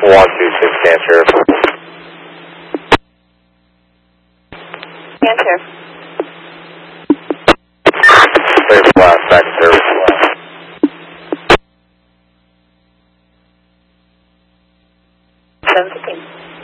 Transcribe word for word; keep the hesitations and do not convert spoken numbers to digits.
one two six, answer. Answer. Service last, back to service last. seven fifteen.